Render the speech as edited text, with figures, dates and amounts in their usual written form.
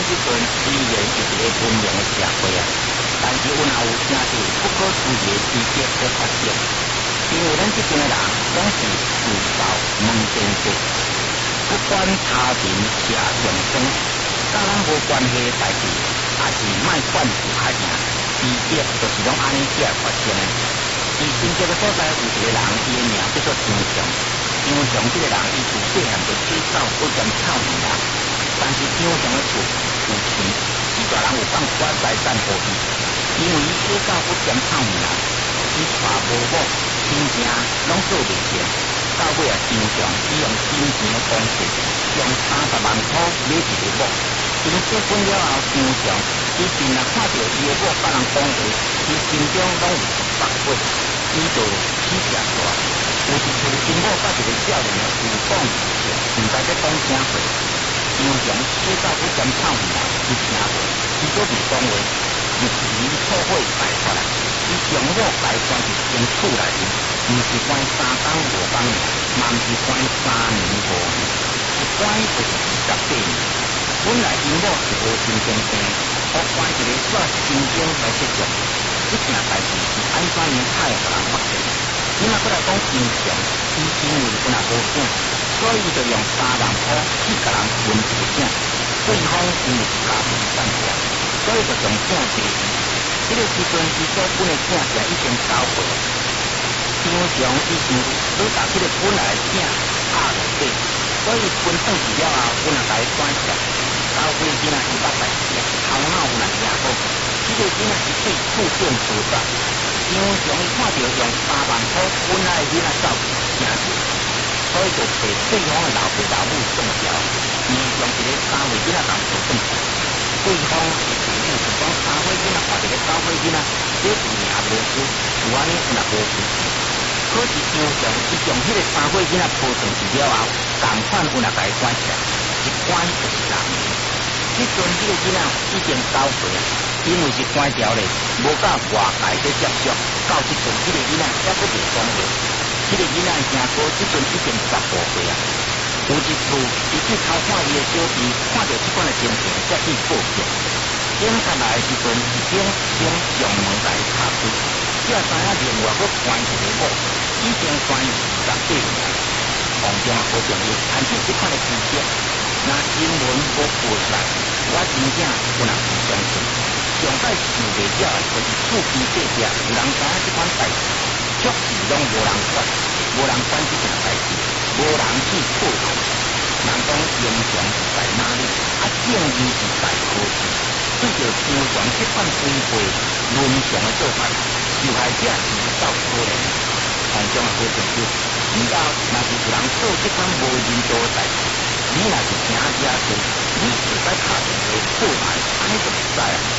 即阵虽然是一个文明的社会啊，但是有听到不可思议的事迹在发生。因为咱即边的人总是自造门前雪，不管他人社众生，甲咱无关系的代志，也是莫管住较赢。事迹就是拢安尼才发生的。伫新界的所在有一个人，伊的名叫做张强。张强这个人，伊自细汉就起早不兼臭米啦。但是张强的厝有钱，是大人有放寡财产给伊，因为伊起早不兼臭米啦，伊娶无某，亲情拢做袂成。到尾啊，张强伊用金钱的方式，用30万块买一个某。因结婚了后，张强伊平常看到伊的某甲人讲话，伊心中拢有百倍，伊就起正大。有一次，因某甲一个少年有讲事情，毋知要讲啥货。张强起早不兼臭米啦，伊听过，伊搁袂讲话，一时错火大发啦。伊将某带关入间厝内面，毋是关3工5工尔，嘛毋是关3年5年，一关就是28年。本来因某是无心生病，互关一个煞心经来接触，这件代志是安怎样太互人发现？伊若过来讲张强，伊因为本来无囝，所以就用3万块去甲人分一个囝。对方因为是家庭产业，所以就将囝卖去。这个时阵，伊所分的囝也已经交回。张强已经要把这个本来的囝拍落底，所以分转去了后，本来来转接。交回囡仔伊捌代志啊，头脑有若听过。这个囡仔一对触电所在。张强伊看到用3万块本来的囡仔走，惊着，所以就找对方的老爸老母送条，伊用一个3岁囡仔当做证据。对方的父母是讲3岁囡仔换一个9岁囡仔，这是命无辜，有安尼若无事体。可是张强伊将迄个3岁囡仔抱上去了后，同款有若来关起来，一关就是3年。迄阵迄个囡仔已经9岁啊。因为是关条咧，无甲外界去接触，到即阵，迄个囡仔还佫袂讲话。迄个囡仔的兄哥即阵已经15岁啊。有一次，伊去偷看伊的小弟，看到即款的情形，才去报警。警察来的时阵，已经将门来敲开，才知影另外佫关一个某，已经关28年。房中好朋友牵出即款的事迹，若新闻无报出来，我真正不能不相信。上摆想袂了的，就是厝边隔壁有人知影这款代志，确实拢无人管，无人管这件代志，无人去破坏。人讲英雄是在哪里，正义是在何处？对着张强这款违背伦常的做法，受害者是到可怜。房中好朋友，以后若是有人做这款无人道的代志，你若是听惹事，你就该打电话报案，安尼就会使啊。